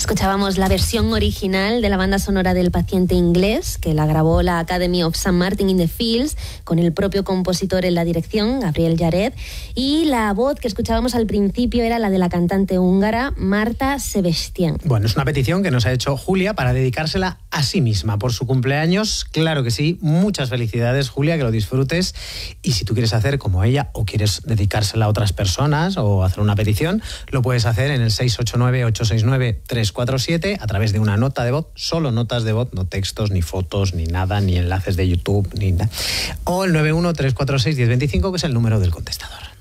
Escuchábamos la versión original de la banda sonora del Paciente Inglés, que la grabó la Academy of St. Martin in the Fields, con el propio compositor en la dirección, Gabriel Yared, y la voz que escuchábamos al principio era la de la cantante húngara Marta Sebestyén. Bueno, es una petición que nos ha hecho Julia para dedicársela a sí misma por su cumpleaños. Claro que sí, muchas felicidades, Julia, que lo disfrutes. Y si tú quieres hacer como ella o quieres dedicársela a otras personas o hacer una petición, lo puedes hacer en el 689-869-347 a través de una nota de voz, solo notas de voz, no textos, ni fotos, ni nada, ni enlaces de YouTube, ni nada. O el 913461025, que es el número del contestador.